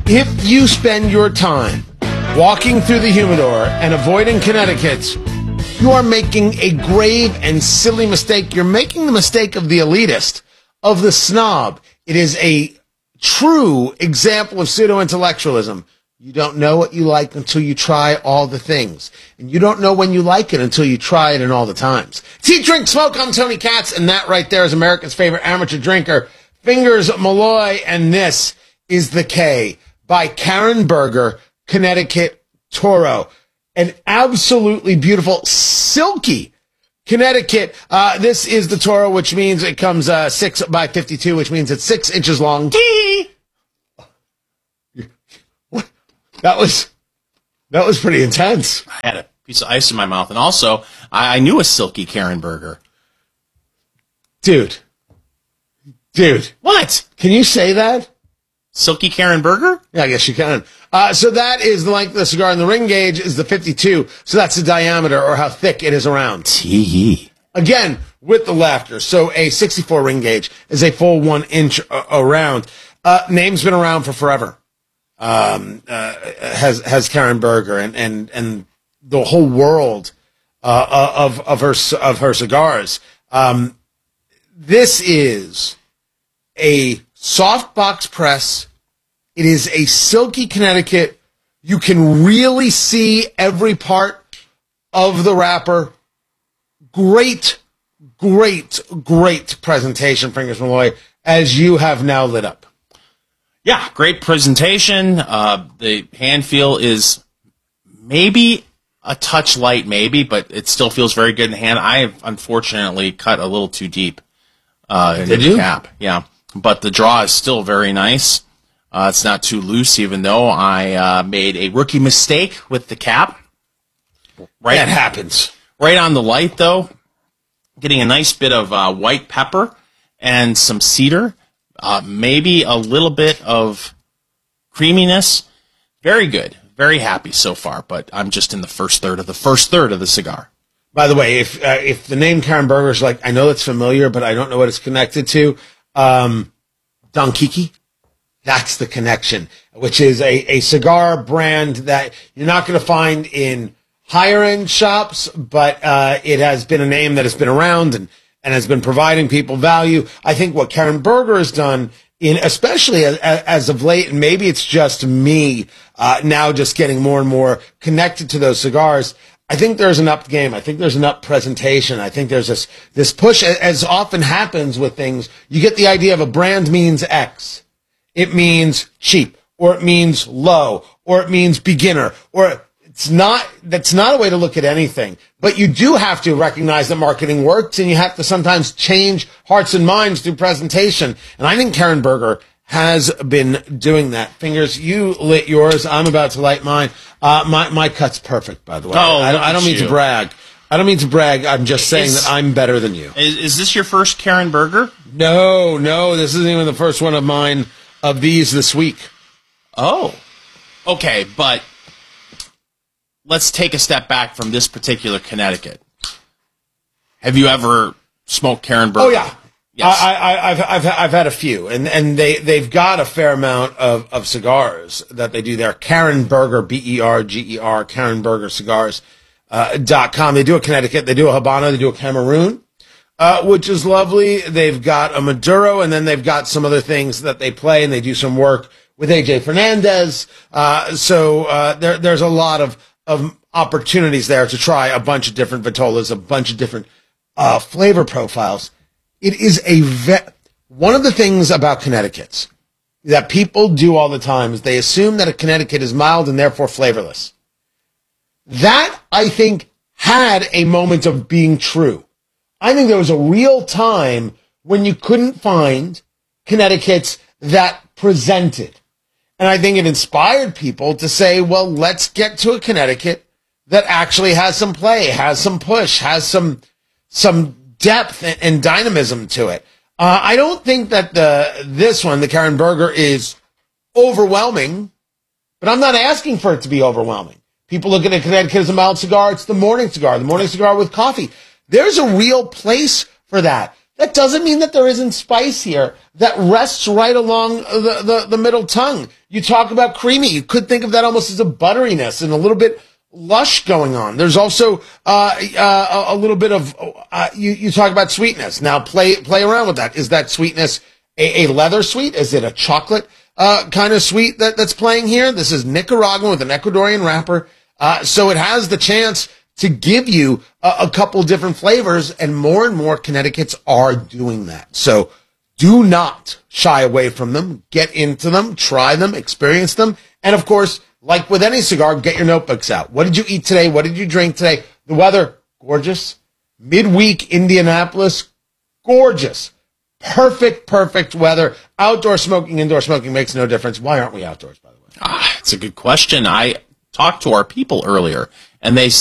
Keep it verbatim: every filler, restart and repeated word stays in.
If you spend your time walking through the humidor and avoiding Connecticut's, you are making a grave and silly mistake. You're making the mistake of the elitist, of the snob. It is a true example of pseudo-intellectualism. You don't know what you like until you try all the things. And you don't know when you like it until you try it in all the times. It's Eat, Drink, Smoke. I'm Tony Katz, and that right there is America's favorite amateur drinker, Fingers Malloy, and this is The K by Karen Berger, Connecticut Toro. An absolutely beautiful, silky Connecticut. Uh, this is the Toro, which means it comes uh, six by fifty-two, which means it's six inches long. What? That was that was pretty intense. I had a piece of ice in my mouth, and also I, I knew a silky Karen Berger. Dude, dude, what? Can you say that? Silky Karen Berger? Yeah, I guess you can. Uh, so that is the length of the cigar, and the ring gauge is the fifty-two. So that's the diameter, or how thick it is around. Tee. Again, with the laughter. So a sixty-four ring gauge is a full one inch uh, around. Uh, name's been around for forever. Um, uh, has has Karen Berger, and and and the whole world uh, of of her of her cigars. Um, this is a soft box press. It is a silky Connecticut. You can really see every part of the wrapper. Great, great, great presentation, Fingers Malloy, as you have now lit up. Yeah, great presentation. Uh, the hand feel is maybe a touch light, maybe, but it still feels very good in the hand. I have unfortunately cut a little too deep uh, in Did the you? cap. Yeah, but the draw is still very nice. Uh, it's not too loose, even though I uh, made a rookie mistake with the cap. Right, that happens. Right on the light, though, getting a nice bit of uh, white pepper and some cedar, uh, maybe a little bit of creaminess. Very good. Very happy so far, but I'm just in the first third of the first third of the cigar. By the way, if uh, if the name Karen Berger is like, I know it's familiar, but I don't know what it's connected to, um, Don Kiki. That's the connection, which is a, a cigar brand that you're not going to find in higher-end shops, but uh, it has been a name that has been around and, and has been providing people value. I think what Karen Berger has done, in especially as, as of late, and maybe it's just me uh, now just getting more and more connected to those cigars, I think there's an up game. I think there's an up presentation. I think there's this, this push, as often happens with things. You get the idea of a brand means X. It means cheap, or it means low, or it means beginner, or it's not, that's not a way to look at anything. But you do have to recognize that marketing works, and you have to sometimes change hearts and minds through presentation. And I think Karen Berger has been doing that. Fingers, you lit yours. I'm about to light mine. Uh, my, my cut's perfect, by the way. Oh, I, don't, I don't mean you. to brag. I don't mean to brag. I'm just saying Is- that I'm better than you. Is, is this your first Karen Berger? No, no, this isn't even the first one of mine of these this week. Oh, okay, but let's take a step back from this particular Connecticut. Have you ever smoked Karen Berger? Oh yeah, yes. I, I, I've I've I've had a few, and and they they've got a fair amount of, of cigars that they do there. Karen Berger, B E R G E R, Karen Berger Cigars uh, dot com. They do a Connecticut, they do a Habano, they do a Cameroon. Uh, which is lovely. They've got a Maduro, and then they've got some other things that they play, and they do some work with A J Fernandez. Uh, so uh, there, there's a lot of, of opportunities there to try a bunch of different Vitolas, a bunch of different uh, flavor profiles. It is a ve- one of the things about Connecticut's that people do all the time is they assume that a Connecticut is mild and therefore flavorless. That, I think, had a moment of being true. I think there was a real time when you couldn't find Connecticut's that presented. And I think it inspired people to say, well, let's get to a Connecticut that actually has some play, has some push, has some some depth and, and dynamism to it. Uh, I don't think that the this one, the Karen Berger, is overwhelming, but I'm not asking for it to be overwhelming. People look at a Connecticut as a mild cigar. It's the morning cigar, the morning cigar with coffee. There's a real place for that. That doesn't mean that there isn't spice here that rests right along the, the, the middle tongue. You talk about creamy. You could think of that almost as a butteriness and a little bit lush going on. There's also uh, uh, a little bit of, uh, you, you talk about sweetness. Now play play around with that. Is that sweetness a, a leather sweet? Is it a chocolate uh, kind of sweet that, that's playing here? This is Nicaraguan with an Ecuadorian wrapper. Uh, so it has the chance to give you a, a couple different flavors, and more and more Connecticut's are doing that. So do not shy away from them. Get into them, try them, experience them. And of course, like with any cigar, get your notebooks out. What did you eat today? What did you drink today? The weather, gorgeous. Midweek Indianapolis, gorgeous. Perfect, perfect weather. Outdoor smoking, indoor smoking makes no difference. Why aren't we outdoors, by the way? Ah, it's a good question. I talked to our people earlier, and they